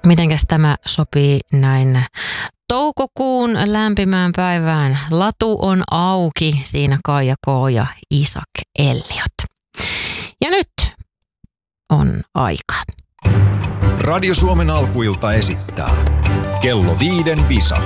Mitenkäs tämä sopii näin toukokuun lämpimään päivään? Latu on auki, siinä Kaija K. ja Isak Elliot. Ja nyt on aika. Radio Suomen alkuilta esittää Kello 5 Visa.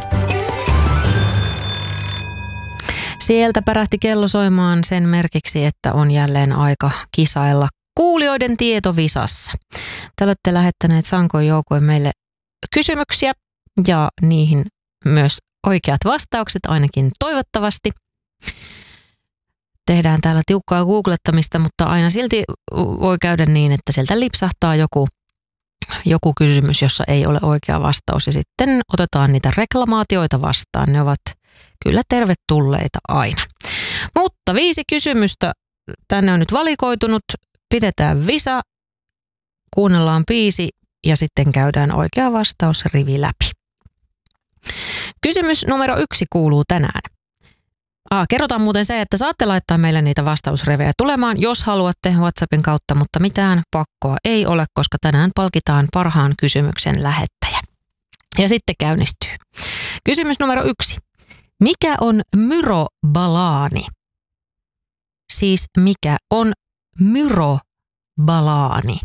Sieltä pärähti kello soimaan sen merkiksi, että on jälleen aika kisailla kuulijoiden tietovisassa. Te olette lähettäneet sankoin joukoin meille kysymyksiä ja niihin myös oikeat vastaukset, ainakin toivottavasti. Tehdään täällä tiukkaa googlettamista, mutta aina silti voi käydä niin, että sieltä lipsahtaa joku kysymys, jossa ei ole oikea vastaus ja sitten otetaan niitä reklamaatioita vastaan. Ne ovat kyllä tervetulleita aina. Mutta 5 kysymystä tänne on nyt valikoitunut. Pidetään visa, kuunnellaan biisi ja sitten käydään oikea vastaus rivi läpi. Kysymys numero 1 kuuluu tänään. Kerrotaan muuten se, että saatte laittaa meille niitä vastausrevejä tulemaan, jos haluatte WhatsAppin kautta, mutta mitään pakkoa ei ole, koska tänään palkitaan parhaan kysymyksen lähettäjä. Ja sitten käynnistyy. Kysymys numero 1. Mikä on myrobalaani? Siis mikä on myrobalaani?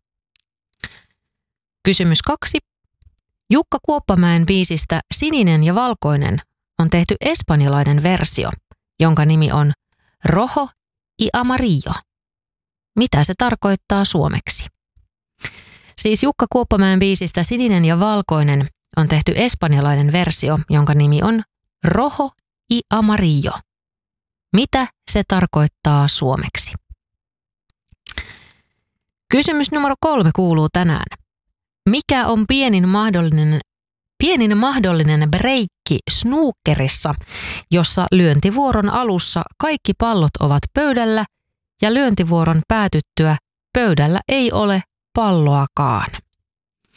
Kysymys 2. Jukka Kuoppamäen biisistä Sininen ja valkoinen on tehty espanjalainen versio, jonka nimi on Rojo y Amarillo. Mitä se tarkoittaa suomeksi? Siis Jukka Kuoppamäen biisistä Sininen ja valkoinen on tehty espanjalainen versio, jonka nimi on Rojo y Amarillo. Mitä se tarkoittaa suomeksi? Kysymys numero 3 kuuluu tänään. Mikä on pienin mahdollinen breikki snookerissa, jossa lyöntivuoron alussa kaikki pallot ovat pöydällä ja lyöntivuoron päätyttyä pöydällä ei ole palloakaan?